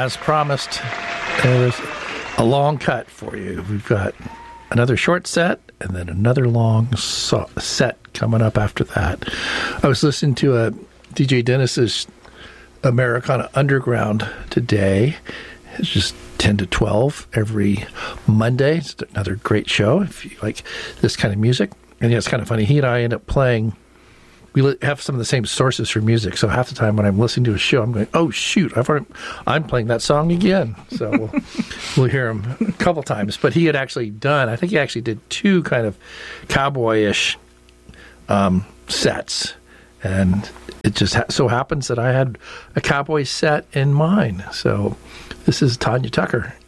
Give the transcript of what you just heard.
as promised, there's a long cut for you. We've got another short set and then another long set coming up after that. I was listening to DJ Dennis's Americana Underground today. It's just 10 to 12 every Monday. It's another great show if you like this kind of music. And yeah, it's kind of funny. He and I end up playing. We have some of the same sources for music. So half the time when I'm listening to a show, I'm going, oh, shoot, I'm playing that song again. So we'll hear him a couple times. But he had actually done, I think he actually did two kind of cowboy-ish sets. And it just so happens that I had a cowboy set in mind. So this is Tanya Tucker